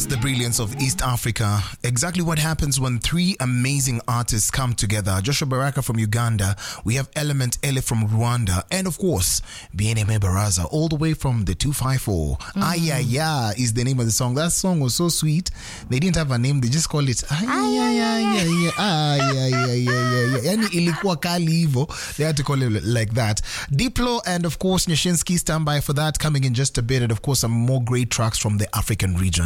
That's the brilliance of East Africa. Exactly what happens when three amazing artists come together. Joshua Baraka from Uganda, we have Element Ele from Rwanda, and of course, BNM Baraza, all the way from the 254. Ayaya is the name of the song. That song was so sweet. They didn't have a name, they just called it Ayaya. Yani ilikuwa kali hivyo. They had to call it like that. Diplo and of course Nyashinsky, stand by for that, coming in just a bit, and of course some more great tracks from the African region.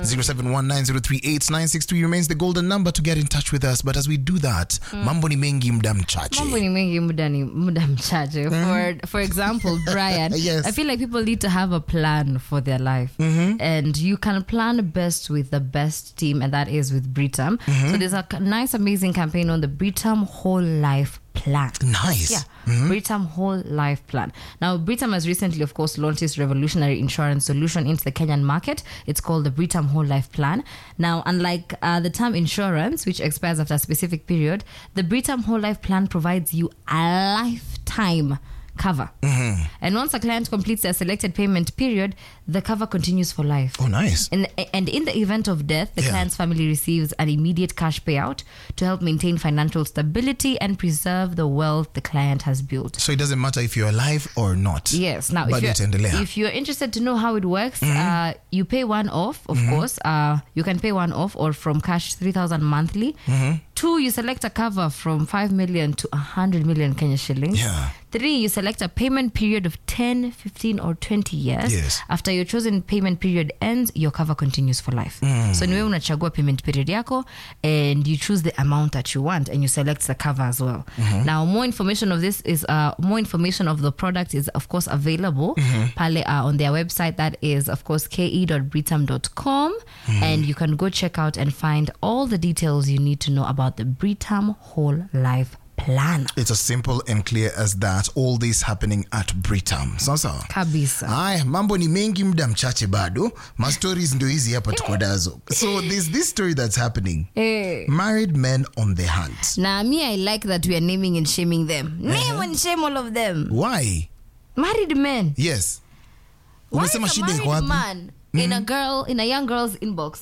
0719038963 remains the golden number to get in touch with us. But as we do that, mambo ni mengi muda mchache. Mambo ni mengi muda mchache. For example, Brian, yes. I feel like people need to have a plan for their life. And you can plan best with the best team, and that is with Britam. So there's a nice, amazing campaign on the Britam Whole Life Plan. Nice. Yeah. Britam Whole Life Plan. Now, Britam has recently, of course, launched its revolutionary insurance solution into the Kenyan market. It's called the Britam Whole Life Plan. Now, unlike the term insurance, which expires after a specific period, the Britam Whole Life Plan provides you a lifetime cover. And once a client completes their selected payment period, the cover continues for life. Oh, nice. And in the event of death, the client's family receives an immediate cash payout to help maintain financial stability and preserve the wealth the client has built. So it doesn't matter if you're alive or not. Yes. Now, if you're interested to know how it works, you pay one off, of course. You can pay one off or from cash 3,000 monthly. 2, you select a cover from 5 million to 100 million Kenya shillings. 3, you select a payment period of 10, 15 or 20 years. Yes. After your chosen payment period ends, your cover continues for life. So niwe unachagua payment period yako, and you choose the amount that you want, and you select the cover as well. Now, more information of this is more information of the product is of course available pale on their website. That is of course ke.britam.com, and you can go check out and find all the details you need to know about the Britam Whole Life Plan. It's as simple and clear as that. All this happening at Britam. Sasa Kabisa. Ay, mambo ni mengi muda mchache bado. My stories ndo hizi hapa tuko nazo. So there's this story that's happening. Married men on the hunt. Now, me, I like that we are naming and shaming them. Name and shame all of them. Why? Married men. Yes. Why is Umesema a shida iko married wapi? man in a young girl's inbox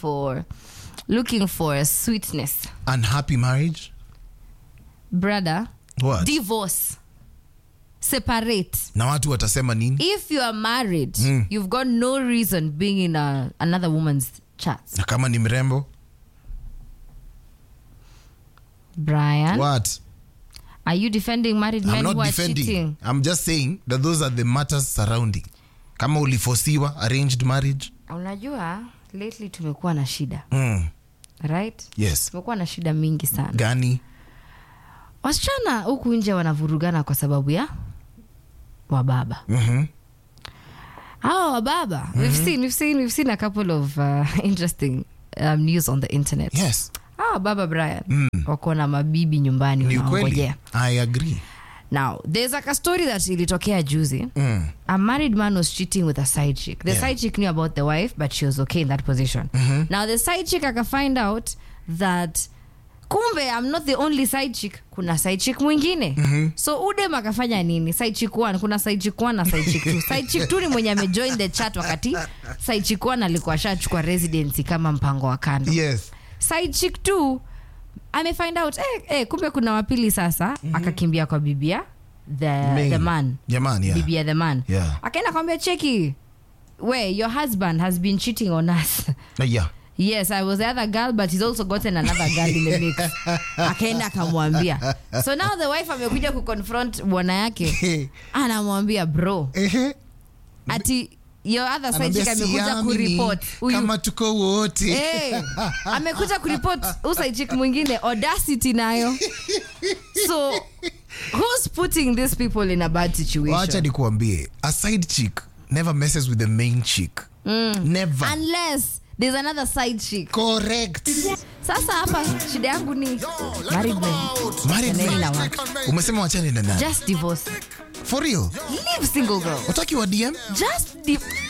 looking for sweetness? Unhappy marriage? Brother, What? divorce, separate. Na watu watasema nini? If you are married, you've got no reason being in another woman's chats. Na kama ni mrembo? Brian, What? are you defending married men who are cheating? I'm just saying that those are the matters surrounding. Kama ulifosiwa arranged marriage? Unajua, lately tumekuwa na shida. Right? Yes. Tumekuwa na shida mingi sana. Gani? Wasichana huku nje wanavurugana kwa sababu ya wababa. Hawa wababa. We've seen a couple of interesting news on the internet. Yes. Baba Brian. Wako na mabibi nyumbani wanaongojea. I agree. Now, there's like a story that ilitokea juzi. A married man was cheating with a side chick. The side chick knew about the wife, but she was okay in that position. Now, the side chick aka find out that kumbe I'm not the only side chick, kuna side chick mwingine. So udem akafanya nini? Side chick 1, kuna side chick 1 na side chick 2. Side chick 2 ni mwenye amejoin the chat wakati side chick 1 alikuwa shachukua residency kama mpango wa kando. Yes. Side chick 2 ame find out kumbe kuna wapili sasa, akakimbia kwa bibia the man. Jamani, yeah. Bibia the man. Yeah. Akaenda kwambia cheki, your husband has been cheating on us. Yeah. Yes, I was the other girl, but he's also gotten another girl in the mix. Akaenda akamwambia. So now the wife amekuja kuconfront bwana yake. Anamwambia bro. Ati your other side chick amekuja kureport. Kama tuko wote. Amekuja kureport side chick mwingine, audacity nayo. So who's putting these people in a bad situation? Wacha nikuambie, a side chick never messes with the main chick. Never. Unless there's another side chick. Correct. Sasa hapa shida yangu ni married men. Married men. Umesema wachane na nani? Just divorce. For real? Leave single girl. Utaki wa DM? Just